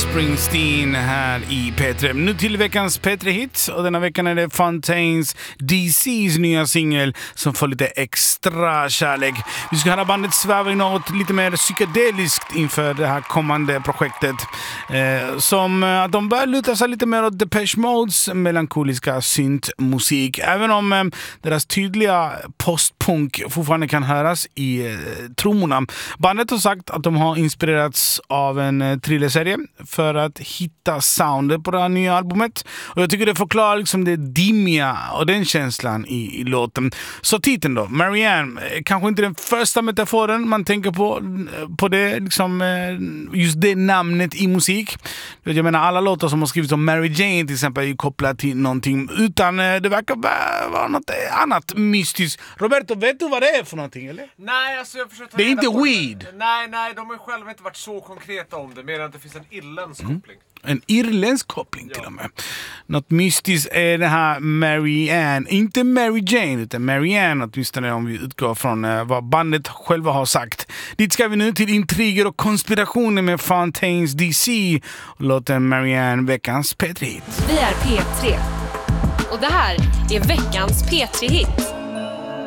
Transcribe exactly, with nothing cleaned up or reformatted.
Springsteen här i P tre. Nu till veckans P tre-hits, och denna veckan är det Fontaines D C's nya singel som får lite extra kärlek. Vi ska höra bandet sväva i något lite mer psykedeliskt inför det här kommande projektet. Eh, som att de börjar luta sig lite mer åt Depeche Modes melankoliska syntmusik. Även om eh, deras tydliga postpunk fortfarande kan höras i eh, trummorna. Bandet har sagt att de har inspirerats av en eh, thrillerserie för att hitta soundet på det här nya albumet. Och jag tycker det förklarar liksom det dimmiga och den känslan i, i låten. Så titeln då, Marianne, kanske inte den första metaforen man tänker på på det, liksom, just det namnet i musik. Jag menar, alla låtar som har skrivits om Mary Jane till exempel är ju kopplade till någonting, utan det verkar vara något annat mystiskt. Roberto, vet du vad det är för någonting, eller? Nej, alltså jag försöker ta Det är reda inte på weed. det. Nej, nej, de har själva inte varit så konkreta om det, mer än att det finns en irländsk mm. koppling. En irländsk koppling till ja. och med. Något mystiskt är det här Marianne. Inte Mary Jane, utan Marianne, åtminstone om vi utgår från uh, vad bandet själva har sagt. Dit ska vi nu till intriger och konspirationer med Fontaines D C. Och låten Marianne, veckans P tre-hit. Vi är P tre. Och det här är veckans P tre-hit.